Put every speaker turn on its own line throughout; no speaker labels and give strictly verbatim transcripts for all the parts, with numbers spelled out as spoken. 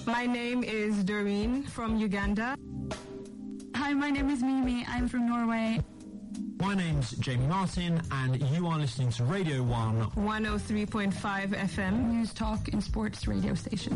My name is Doreen from Uganda.
Hi, my name is Mimi. I'm from Norway.
My name's Jamie Martin, and you are listening to Radio one.
one oh three point five F M.
News, talk, and sports radio station.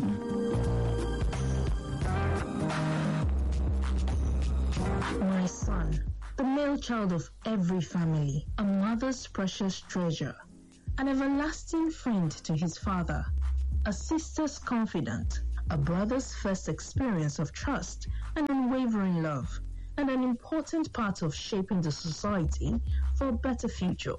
My son, the male child of every family, a mother's precious treasure, an everlasting friend to his father, a sister's confidant, a brother's first experience of trust and unwavering love, and an important part of shaping the society for a better future.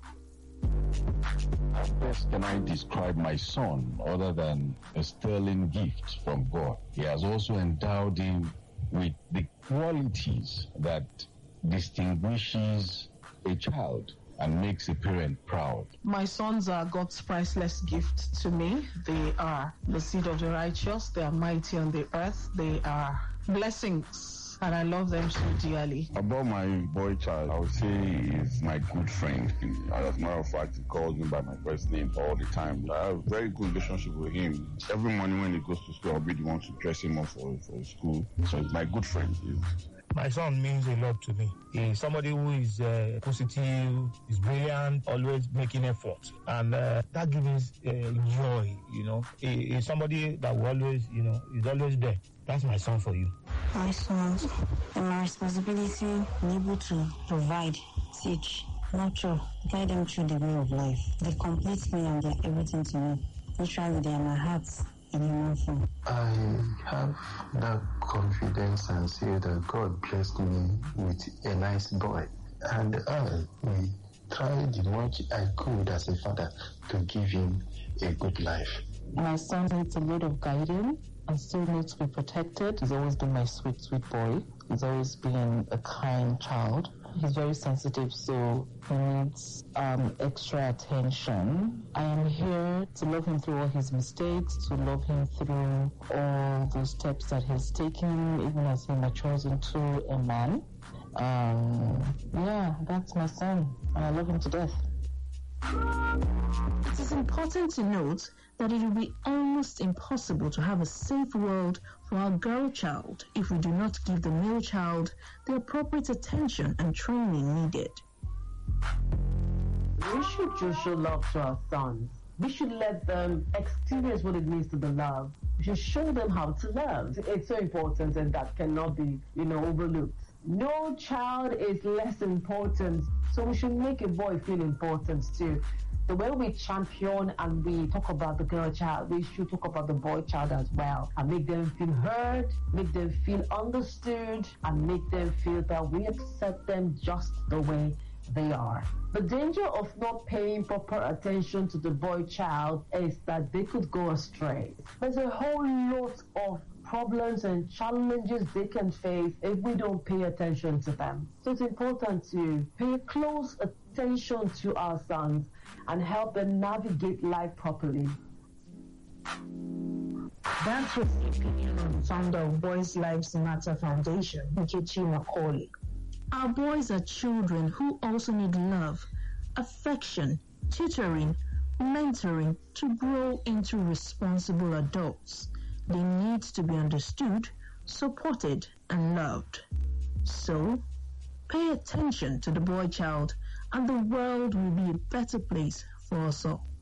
How best can I describe my son other than a sterling gift from God? He has also endowed him with the qualities that distinguishes a child and makes a parent proud.
My sons are God's priceless gift to me. They are the seed of the righteous. They are mighty on the earth. They are blessings, and I love them so dearly.
About my boy child, I would say he is my good friend. As a matter of fact, he calls me by my first name all the time. I have a very good relationship with him. Every morning when he goes to school, I'll be the one to dress him up for, for school. So he's my good friend. He's,
My son means a lot to me. He's somebody who is uh, positive, is brilliant, always making effort. And uh, that gives uh, joy, you know. He, he's somebody that will always, you know, is always there. That's my son for you.
My sons, and my responsibility, be able to provide, teach, nurture, guide them through the way of life. They complete me and they're everything to me. Literally, they are my hearts.
I have that confidence and say that God blessed me with a nice boy. And I will try the much I could as a father to give him a good life.
My son needs a lot of guidance and still needs to be protected. He's always been my sweet, sweet boy. He's always been a kind child. He's very sensitive, so he needs um, extra attention. I am here to love him through all his mistakes, to love him through all the steps that he's taken, even as he matures into a man. Um, yeah, that's my son, and I love him to death.
It is important to note that it will be almost impossible to have a safe world for our girl child if we do not give the male child the appropriate attention and training needed.
We should just show love to our sons. We should let them experience what it means to be loved. We should show them how to love. It's so important, and that cannot be, you know, overlooked. No child is less important, so we should make a boy feel important too. The way we champion and we talk about the girl child, we should talk about the boy child as well, and make them feel heard, make them feel understood, and make them feel that we accept them just the way they are. The danger of not paying proper attention to the boy child is that they could go astray. There's a whole lot of problems and challenges they can face if we don't pay attention to them. So it's important to pay close attention to our sons and help them navigate life properly.
That's what the opinion on founder of Boys Lives Matter Foundation, Nkechi Macaulay. Our boys are children who also need love, affection, tutoring, mentoring to grow into responsible adults. They need to be understood, supported, and loved. So, pay attention to the boy child, and the world will be a better place for us all.